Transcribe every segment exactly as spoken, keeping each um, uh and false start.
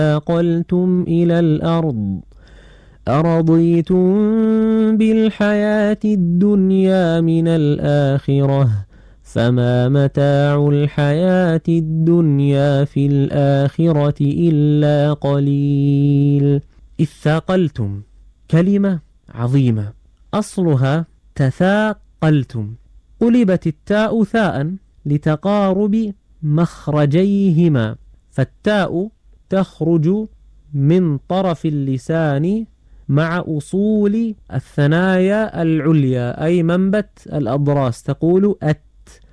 ثاقلتم إلى الأرض أرضيتم بالحياة الدنيا من الآخرة فما متاع الحياة الدنيا في الآخرة إلا قليل. إذ ثاقلتم كلمة عظيمة أصلها تثاقلتم، قلبت التاء ثاء لتقارب مخرجيهما، فالتاء تخرج من طرف اللسان مع أصول الثنايا العليا أي منبت الأضراس، تقول أت،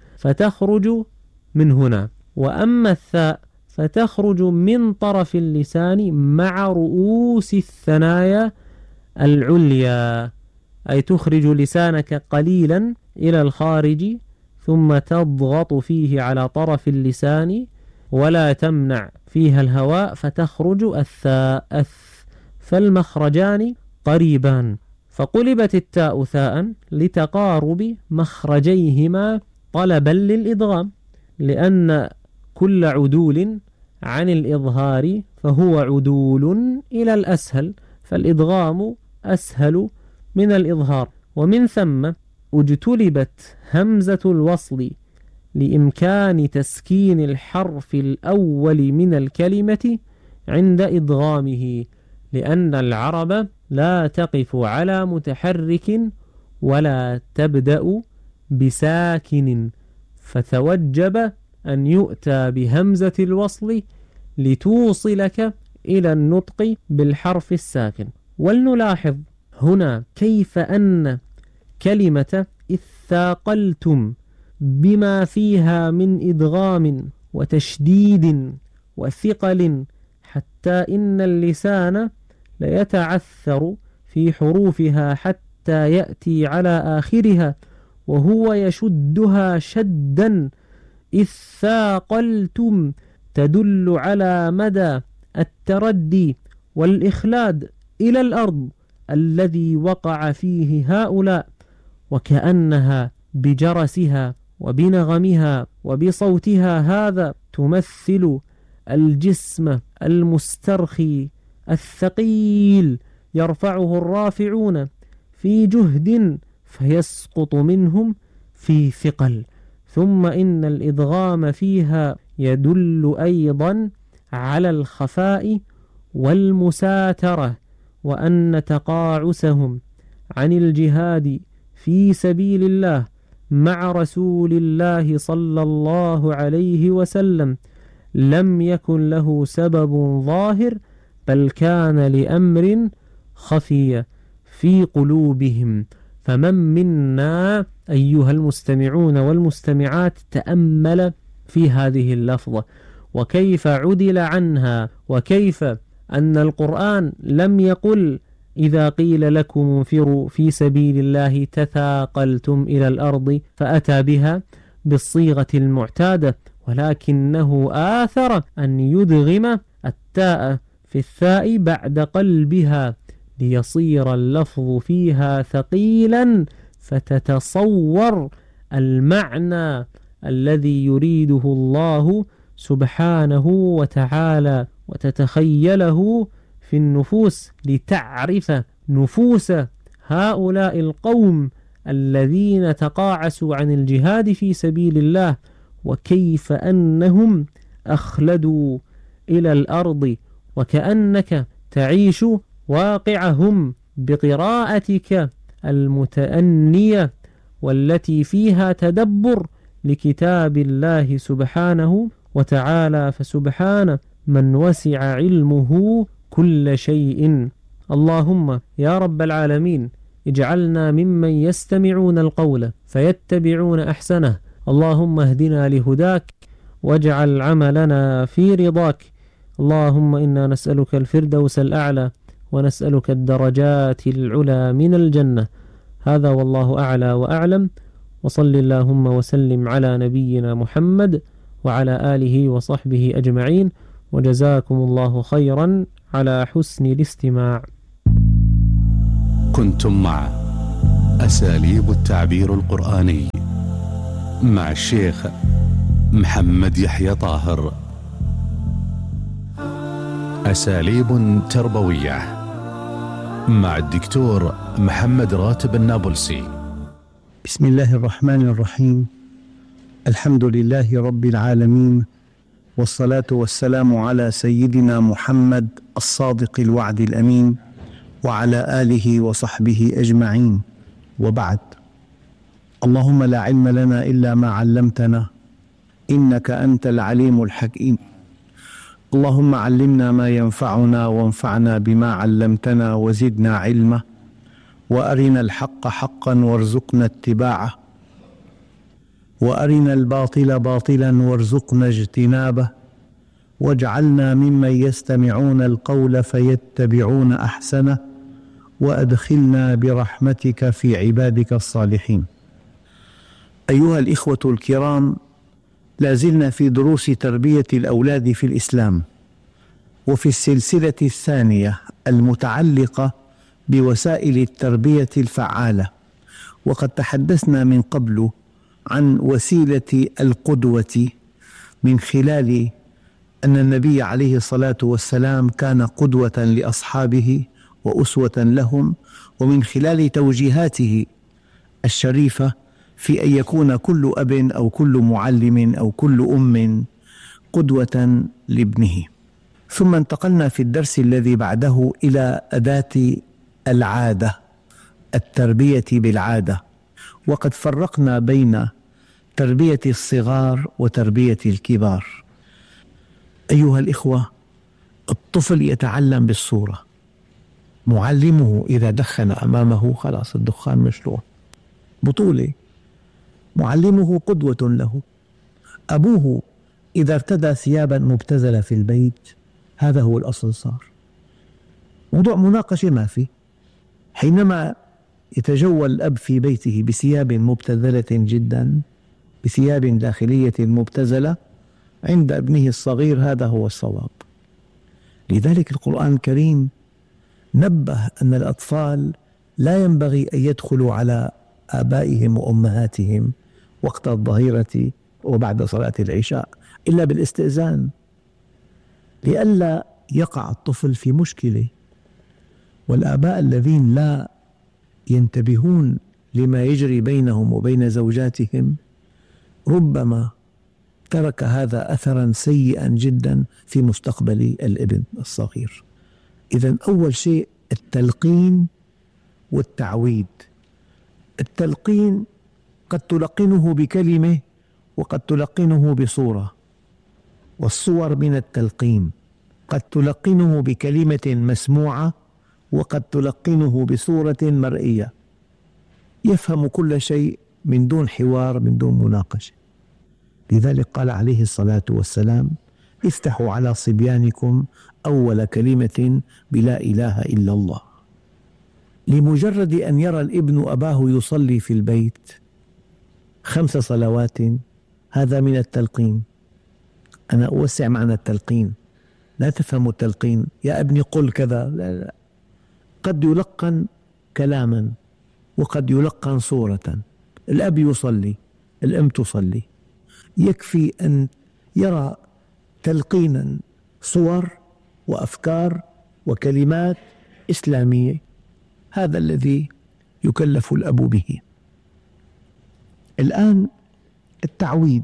فتخرج من هنا. وأما الثاء فتخرج من طرف اللسان مع رؤوس الثنايا العليا، أي تخرج لسانك قليلا إلى الخارج ثم تضغط فيه على طرف اللسان ولا تمنع فيها الهواء فتخرج الثاء أث، فالمخرجان قريبان. فقلبت التاء ثاء لتقارب مخرجيهما طلبا للإدغام، لأن كل عدول عن الإظهار فهو عدول إلى الأسهل، فالإدغام أسهل من الإظهار. ومن ثم اجتلبت همزة الوصل لإمكان تسكين الحرف الأول من الكلمة عند إدغامه، لأن العرب لا تقف على متحرك ولا تبدأ بساكن، فتوجب أن يؤتى بهمزة الوصل لتوصلك إلى النطق بالحرف الساكن. ولنلاحظ هنا كيف أن كلمة إذ ثاقلتم بما فيها من إدغام وتشديد وثقل حتى إن اللسان ليتعثر في حروفها حتى يأتي على آخرها وهو يشدها شدا. إذ ثاقلتم تدل على مدى التردي والإخلاد إلى الأرض الذي وقع فيه هؤلاء، وكأنها بجرسها وبنغمها وبصوتها هذا تمثل الجسم المسترخي الثقيل يرفعه الرافعون في جهد فيسقط منهم في ثقل. ثم إن الإدغام فيها يدل أيضا على الخفاء والمساترة، وأن تقاعسهم عن الجهاد في سبيل الله مع رسول الله صلى الله عليه وسلم لم يكن له سبب ظاهر، بل كان لأمر خفي في قلوبهم. فمن منا أيها المستمعون والمستمعات تأمل في هذه اللفظة وكيف عدل عنها، وكيف أن القرآن لم يقل إذا قيل لكم انفروا في سبيل الله تثاقلتم إلى الأرض فأتى بها بالصيغة المعتادة، ولكنه آثر أن يدغم التاء في الثاء بعد قلبها ليصير اللفظ فيها ثقيلا فتتصور المعنى الذي يريده الله سبحانه وتعالى وتتخيله في النفوس، لتعرف نفوس هؤلاء القوم الذين تقاعسوا عن الجهاد في سبيل الله وكيف أنهم أخلدوا إلى الأرض، وكأنك تعيش واقعهم بقراءتك المتأنية والتي فيها تدبر لكتاب الله سبحانه وتعالى. فسبحان من وسع علمه كل شيء. اللهم يا رب العالمين اجعلنا ممن يستمعون القول فيتبعون أحسنه. اللهم اهدنا لهداك واجعل عملنا في رضاك. اللهم إنا نسألك الفردوس الأعلى ونسألك الدرجات العلى من الجنة. هذا والله أعلى وأعلم، وصل اللهم وسلم على نبينا محمد وعلى آله وصحبه أجمعين، وجزاكم الله خيرا على حسن الاستماع. كنتم مع أساليب التعبير القرآني مع الشيخ محمد يحيى طاهر. أساليب تربوية مع الدكتور محمد راتب النابلسي. بسم الله الرحمن الرحيم. الحمد لله رب العالمين، والصلاة والسلام على سيدنا محمد الصادق الوعد الأمين، وعلى آله وصحبه أجمعين، وبعد. اللهم لا علم لنا إلا ما علمتنا إنك أنت العليم الحكيم. اللهم علمنا ما ينفعنا وانفعنا بما علمتنا وزدنا علما، وأرنا الحق حقا وارزقنا اتباعه، وأرنا الباطل باطلا وارزقنا اجتنابه، واجعلنا ممن يستمعون القول فيتبعون أحسنه، وأدخلنا برحمتك في عبادك الصالحين. أيها الإخوة الكرام، لازلنا في دروس تربية الأولاد في الإسلام، وفي السلسلة الثانية المتعلقة بوسائل التربية الفعالة. وقد تحدثنا من قبل عن وسيلة القدوة، من خلال أن النبي عليه الصلاة والسلام كان قدوة لأصحابه وأسوة لهم، ومن خلال توجيهاته الشريفة في أن يكون كل أب أو كل معلم أو كل أم قدوة لابنه. ثم انتقلنا في الدرس الذي بعده إلى أداة العادة، التربية بالعادة، وقد فرقنا بين تربية الصغار وتربية الكبار. أيها الإخوة، الطفل يتعلم بالصورة. معلمه إذا دخن أمامه خلاص الدخان مشروع، بطولة. معلمه قدوة له. أبوه إذا ارتدى ثيابا مبتذلة في البيت، هذا هو الأصل. صار موضوع مناقشة ما فيه. حينما يتجول الأب في بيته بثياب مبتذلة جدا، بثياب داخلية مبتذلة، عند ابنه الصغير هذا هو الصواب. لذلك القرآن الكريم نبه أن الأطفال لا ينبغي أن يدخلوا على آبائهم وأمهاتهم وقت الظهيرة وبعد صلاة العشاء إلا بالاستئذان، لئلا يقع الطفل في مشكلة. والآباء الذين لا ينتبهون لما يجري بينهم وبين زوجاتهم ربما ترك هذا أثرا سيئا جدا في مستقبل الابن الصغير. إذن أول شيء التلقين والتعويد. التلقين قد تلقنه بكلمة وقد تلقنه بصورة، والصور من التلقين. قد تلقنه بكلمة مسموعة وقد تلقنه بصورة مرئية، يفهم كل شيء من دون حوار، من دون مناقشة. لذلك قال عليه الصلاة والسلام: افتحوا على صبيانكم أول كلمة بلا إله إلا الله. لمجرد أن يرى الابن أباه يصلي في البيت خمس صلوات، هذا من التلقين. أنا أوسع معنى التلقين، لا تفهم التلقين يا ابني قل كذا، لا لا. قد يلقن كلاما وقد يلقن صورة. الأب يصلي، الأم تصلي، يكفي أن يرى تلقينا صور وأفكار وكلمات إسلامية، هذا الذي يكلف الأب به. الآن التعويد.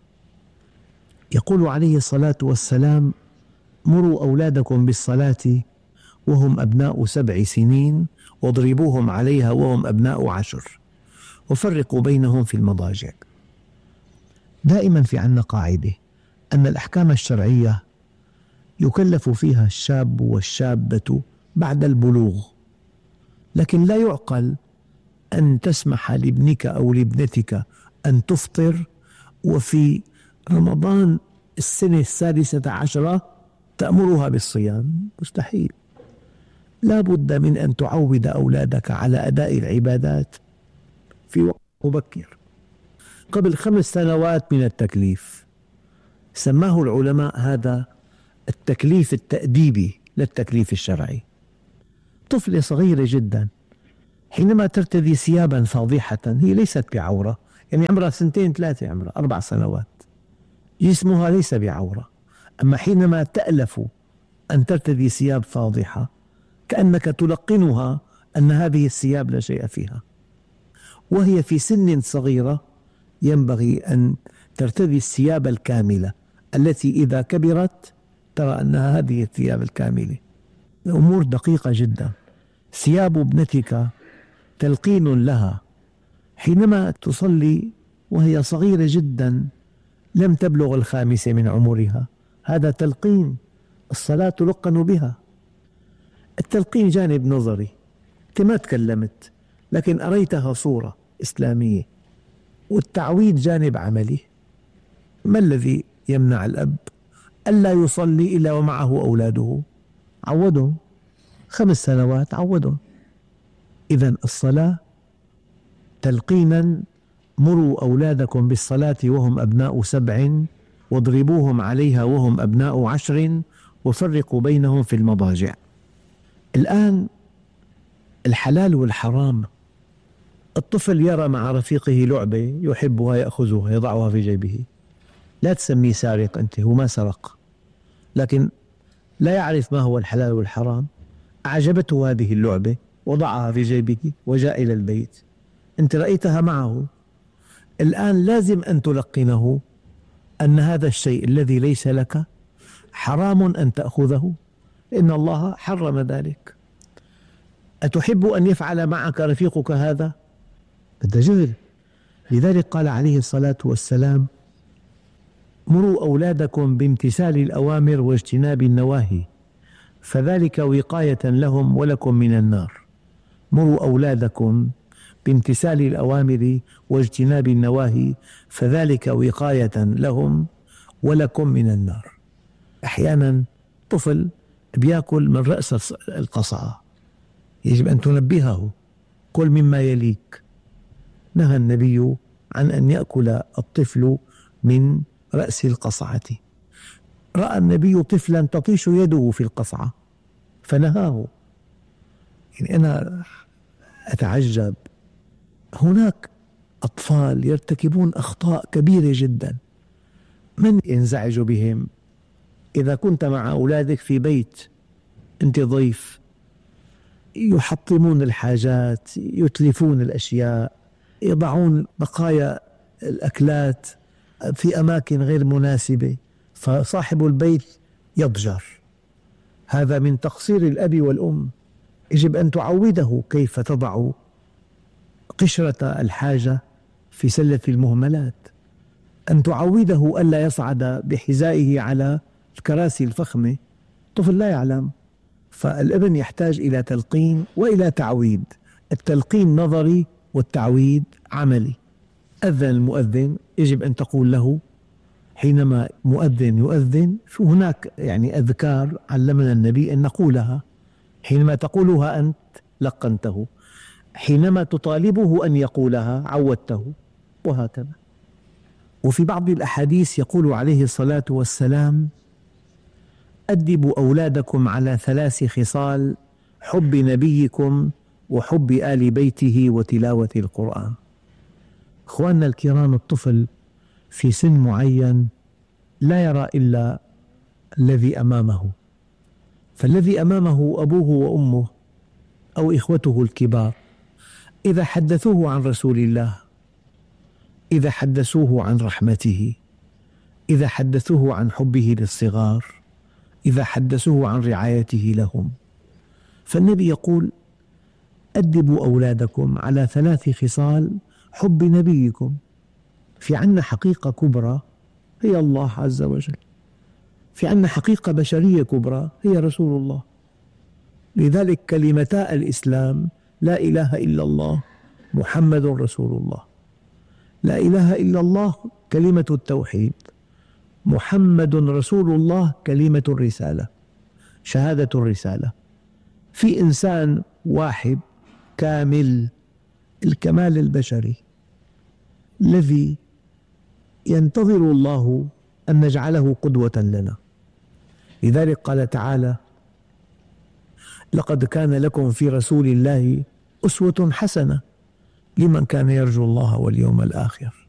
يقول عليه الصلاة والسلام: مروا أولادكم بالصلاة وهم أبناء سبع سنين واضربوهم عليها وهم أبناء عشر وفرقوا بينهم في المضاجع. دائما في عنا قاعدة أن الأحكام الشرعية يكلف فيها الشاب والشابة بعد البلوغ، لكن لا يعقل أن تسمح لابنك أو لابنتك أن تفطر وفي رمضان السنة السادسة عشرة تأمرها بالصيام. مستحيل. لا بد من أن تعود أولادك على أداء العبادات في وقت مبكر، قبل خمس سنوات من التكليف. سماه العلماء هذا التكليف التأديبي للتكليف الشرعي. طفلة صغيرة جدا حينما ترتدي ثيابا فاضحة، هي ليست بعورة، يعني عمرها سنتين ثلاثة، عمرها أربع سنوات، جسمها ليس بعورة. أما حينما تألف أن ترتدي ثياب فاضحة كأنك تلقنها أن هذه الثياب لا شيء فيها، وهي في سن صغيرة ينبغي أن ترتدي الثياب الكاملة التي إذا كبرت ترى أنها هذه الثياب الكاملة. الأمور دقيقة جدا. ثياب ابنتك تلقين لها حينما تصلي وهي صغيرة جدا لم تبلغ الخامسة من عمرها، هذا تلقين. الصلاة تلقن بها. التلقين جانب نظري، أنت ما تكلمت لكن أريتها صورة إسلامية، والتعويد جانب عملي. ما الذي يمنع الأب ألا يصلي إلا ومعه أولاده؟ عودهم، خمس سنوات عودهم. إذن الصلاة تلقينا. مروا أولادكم بالصلاة وهم أبناء سبع واضربوهم عليها وهم أبناء عشر وفرقوا بينهم في المضاجع. الآن الحلال والحرام. الطفل يرى مع رفيقه لعبة يحبها يأخذها يضعها في جيبه، لا تسميه سارق، أنت هو ما سرق، لكن لا يعرف ما هو الحلال والحرام. أعجبته هذه اللعبة وضعها في جيبه وجاء إلى البيت، أنت رأيتها معه. الآن لازم أن تلقنه أن هذا الشيء الذي ليس لك حرام أن تأخذه، إن الله حرم ذلك. أتحب أن يفعل معك رفيقك هذا؟ هذا جهل. لذلك قال عليه الصلاة والسلام: مروا أولادكم بامتثال الأوامر واجتناب النواهي فذلك وقاية لهم ولكم من النار. مروا أولادكم بامتثال الأوامر واجتناب النواهي فذلك وقاية لهم ولكم من النار. أحيانا طفل بيأكل من رأس القصعة، يجب أن تنبهه: كل مما يليك. نهى النبي عن أن يأكل الطفل من رأس القصعة. رأى النبي طفلا تطيش يده في القصعة فنهاه. يعني أنا أتعجب، هناك أطفال يرتكبون أخطاء كبيرة جدا، من ينزعج بهم؟ إذا كنت مع أولادك في بيت، أنت ضيف، يحطمون الحاجات، يتلفون الأشياء، يضعون بقايا الأكلات في أماكن غير مناسبة، فصاحب البيت يضجر. هذا من تقصير الأب والأم. يجب أن تعوده كيف تضع قشرة الحاجة في سلة المهملات، أن تعوده ألا يصعد بحذائه على الكراسي الفخمة. الطفل لا يعلم، فالابن يحتاج إلى تلقين وإلى تعويد. التلقين نظري والتعويد عملي. أذن المؤذن يجب أن تقول له حينما مؤذن يؤذن، شو هناك يعني أذكار علمنا النبي أن نقولها، حينما تقولها أنت لقنته، حينما تطالبه أن يقولها عودته، وهكذا. وفي بعض الأحاديث يقول عليه الصلاة والسلام: أدبوا أولادكم على ثلاث خصال: حب نبيكم وحب آل بيته وتلاوة القرآن. أخواننا الكرام، الطفل في سن معين لا يرى إلا الذي أمامه، فالذي أمامه أبوه وأمه أو إخوته الكبار. إذا حدثوه عن رسول الله، إذا حدثوه عن رحمته، إذا حدثوه عن حبه للصغار، إذا حدثوه عن رعايته لهم، فالنبي يقول: أدبوا أولادكم على ثلاث خصال: حب نبيكم. في عنا حقيقة كبرى هي الله عز وجل، في عنا حقيقة بشرية كبرى هي رسول الله. لذلك كلمتا الإسلام: لا إله إلا الله محمد رسول الله. لا إله إلا الله كلمة التوحيد، محمد رسول الله كلمة الرسالة، شهادة الرسالة. في إنسان واحد كامل، الكمال البشري الذي ينتظر الله أن نجعله قدوة لنا. لذلك قال تعالى: لقد كان لكم في رسول الله أسوة حسنة لمن كان يرجو الله واليوم الآخر.